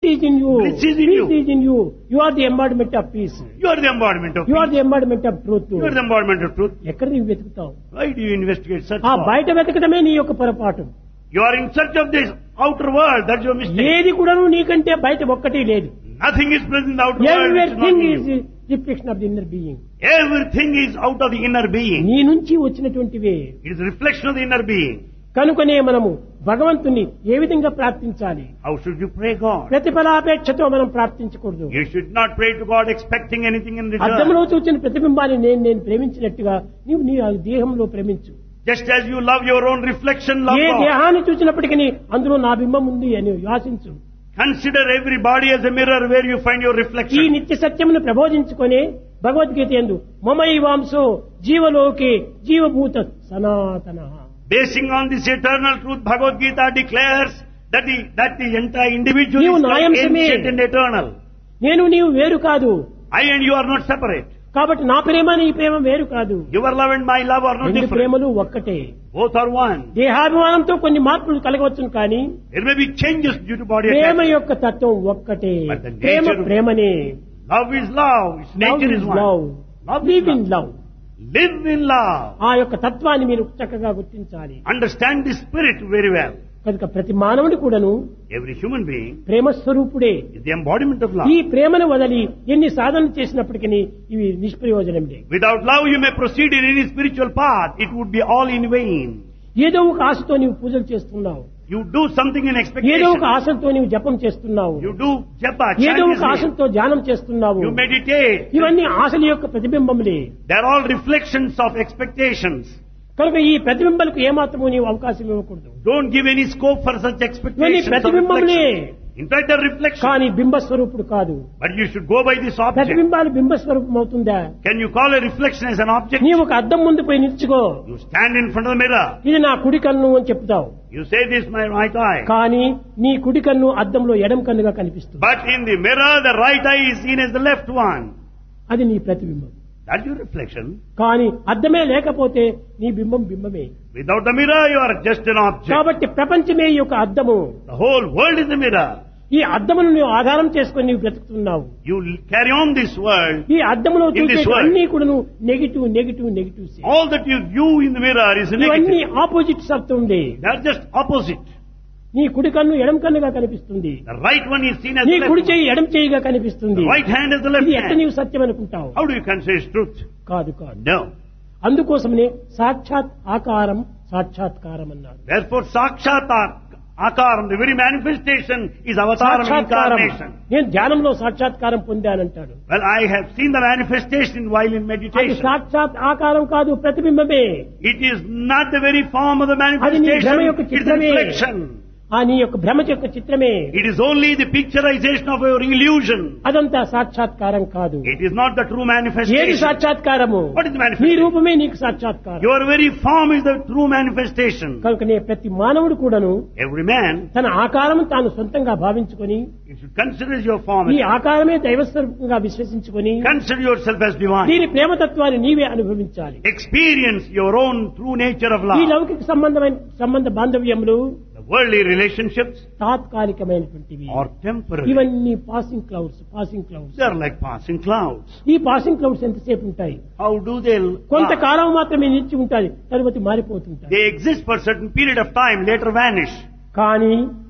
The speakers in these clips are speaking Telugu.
is in you. Bliss is in you. Peace is in you. You are the embodiment of peace. You are the embodiment of You are peace. the embodiment of truth. You are the embodiment of truth. ఎక్కడ నీవు వెతుకుతావు? Why do you investigate such ఆ thoughts? బయట వెతకడమే నీ యొక్క పొరపాటు. You are in search of this outer world. That's your mistake. ఏది కూడాను నీకంటే బయట ఒక్కటి లేదు. Nothing is present in the outer world. Which is not Everything in is you. Reflection of the inner being. Everything is out of the inner being. నీ నుంచి వచ్చినటువంటివే. It is a reflection of the inner being. కనుకనే మనము భగవంతుని ఏ విధంగా ప్రార్థించాలి? How should you pray God? ప్రతిఫలాపేక్షతో మనం ప్రార్థించకూడదు. You should not pray to God expecting anything in return. అద్దంలో చూచిన ప్రతిబింబాన్ని నేను ప్రేమించినట్టుగా నీవు నీ దేహంలో ప్రేమించు. Just as you love your own reflection, love A God. దేహాన్ని చూసినప్పటికీ అందులో నా బింబం ఉంది అని ఆశించు. Consider every body as a mirror where you find your ఈ reflection. నిత్య సత్యమును ప్రబోధించుకొని భగవద్గీత యందు మమైవాంసో జీవలోకే జీవభూత సనాతన. Basing on this eternal truth, Bhagavad Gita declares that the entire individual నీవు is like నాయంశమే. ancient and eternal. నీవు వేరు కాదు. I and you are not separate. కాబట్టి నా ప్రేమ నీ ప్రేమ వేరు కాదు. Your love and my love are not రెండు different. ప్రేమలు ఒక్కటే. Both are one. దేహాభిమానంతో కొన్ని మార్పులు కలగవచ్చును కానీ There may be changes due to body Prema attachment. యొక్క తత్వం ఒక్కటే. But the Prema nature of- ప్రేమనే. Love is love. Its nature is one. Love. Love is live in love. Love. Live in love. ఆ యొక్క తత్వాన్ని మీరు చక్కగా గుర్తించాలి. Understand the spirit very well. కనుక ప్రతి మానవుడి కూడాను Every human being ప్రేమ స్వరూపుడే. is the embodiment of love. ఈ ప్రేమను వదలి ఎన్ని సాధనలు చేసినప్పటికీ ఇవి నిష్ప్రయోజనమే. Without love you may proceed in any spiritual path. It would be all in vain. ఏదో ఒక ఆశతో నీవు పూజలు చేస్తున్నావు. You do something in ఏదో expectation. ఒక ఆశతో నీవు జపం చేస్తున్నావు. You do japa, ఏదో chant ఒక his name. ఆశతో ధ్యానం చేస్తున్నావు. You meditate. ఇవన్నీ ఆశల యొక్క ప్రతిబింబములే. They are all reflections of expectations. కనుక ఈ ప్రతిబింబాలకు ఏమాత్రము నీవు అవకాశం ఇవ్వకూడదు. Don't give any scope for such ఇవన్నీ expectations or ప్రతిబింబములే. reflections. In fact, they're reflections. కానీ బింబ స్వరూపుడు కాదు. But you should go by this object. ప్రతిబింబాలు బింబ స్వరూపం అవుతుందా? Can you call a reflection as an object? నీవు ఒక అద్దం ముందు పోయి నిల్చుకో. You stand in front of the mirror. ఇది నా కుడి కన్ను అని చెప్తావు. You say this is my right eye. కానీ నీ కుడి కన్ను అద్దంలో ఎడం కన్నుగా కనిపిస్తుంది. But in the mirror, the right eye is seen as the left one. అది నీ ప్రతిబింబం. That's your reflection. కానీ అద్దమే లేకపోతే నీ బింబం బింబమే. Without the mirror, you are just an object. కాబట్టి ప్రపంచమే ఈ యొక్క అద్దము. The whole world is a mirror. ఈ అద్దమును నువ్వు ఆధారం చేసుకొని నీవు బ్రతుకుతున్నావు. You carry on this world. ఈ అద్దములో In this చూసే world. అన్ని కూడా negative negative negative. All that you view in the mirror is ఇవన్నీ negative. ఆపోజిట్స్ అవుతుంది. They are just opposite. నీ కుడి కన్ను ఎడం కన్నుగా కనిపిస్తుంది. The right one is seen as నీ the కుడి left one. చేయి ఎడం చేయిగా కనిపిస్తుంది. The right hand is the left ఇది ఎట్ట hand. నీవు సత్యం అనుకుంటావు? How do you consider it's truth? కాదు కాదు. No. అందుకోసమనే సాక్షాత్ ఆకారం సాక్షాత్కారం అన్నారు. Therefore, Sakshat Akaram, the very manifestation, is Avataram, సాక్షాత్కారం. incarnation. నేను ధ్యానంలో సాక్షాత్కారం పొందానంటాడు. Well, I have seen the manifestation while in అది meditation. సాక్షాత్ ఆకారం కాదు, ప్రతిబింబమే. It is not the very form of the అది నీ manifestation, భ్రమ యొక్క it is the చిత్రమే. reflection. ఆ నీ యొక్క భ్రమ యొక్క చిత్రమే. It is only the picturization of your illusion. అదంతా సాక్షాత్కారం కాదు. It is not the true ఏది manifestation. సాక్షాత్కారము? What is the నీ manifestation? రూపమే నీకు సాక్షాత్కారం. Your very form is the true manifestation. కనుకనే ప్రతి మానవుడు కూడాను Every man, తన ఆకారం తాను సొంతంగా భావించుకొని you should consider your form. ఈ ఆకారమే దైవస్వరూపంగా విశ్వసించుకొని Consider yourself as divine. దీని ప్రేమతత్వాన్ని నీవే అనుభవించాలి. Experience your own true nature of ఈ love. లౌకిక సంబంధ బాంధవ్యములు The worldly relationships తాత్కాలికమైనటువంటివి. are temporary. ఇవన్నీ passing clouds. Passing clouds. They are like passing clouds. ఈ పాసింగ్ క్లౌడ్స్ ఎంతసేపు ఉంటాయి? How do they కొంతకాలం మాత్రమే నిలిచి ఉంటాయి, తరువాత మారిపోతుంటాయి. They exist for a certain period of time, later vanish. కానీ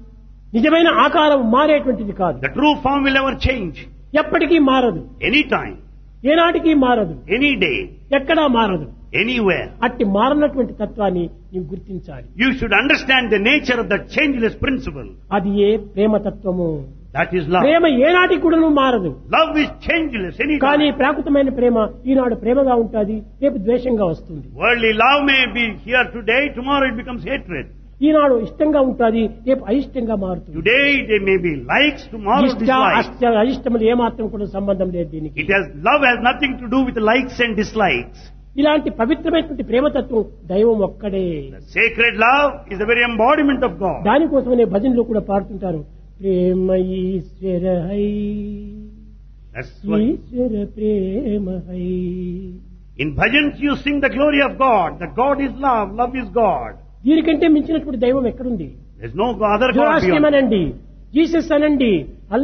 నిజమైన ఆకారం మారేటువంటిది కాదు. The true form will never change. ఎప్పటికీ మారదు, Any time, ఏనాటికి మారదు, any day, ఎక్కడా మారదు. anywhere. అట్టి మారనటువంటి తత్వాన్ని నీవు గుర్తించాలి. You should understand the nature of that changeless principle. అది ఏ ప్రేమతత్వము. That is love. ప్రేమ ఏనాటికి కూడా మారదు. Love is changeless any కానీ time. ప్రాకృతమైన ప్రేమ ఈనాడు ప్రేమగా ఉంటుంది, రేపు ద్వేషంగా వస్తుంది. Worldly love may be here today, tomorrow it becomes hatred. ఈనాడు ఇష్టంగా ఉంటుంది, రేపు అయిష్టంగా మారుతుంది. Today they may be likes, tomorrow ఇష్ట dislikes. అయిష్టములు ఏమాత్రం కూడా సంబంధం లేదు దీనికి. Love has nothing to do with likes and dislikes. ఇలాంటి పవిత్రమైనటువంటి ప్రేమతత్వం దైవం ఒక్కడే. The sacred love is the very embodiment of God. దానికోసమనే భజనలో కూడా పాడుతుంటారు, ప్రేమ ఈశ్వర high, That's why Eshwara Prema high. in bhajans you sing the glory of God. That God is love, love is God. దీనికంటే మించినటువంటి దైవం ఎక్కడుంది? There's no other God జోరాస్ట్రియం beyond. అనండి, జీసస్ అనండి,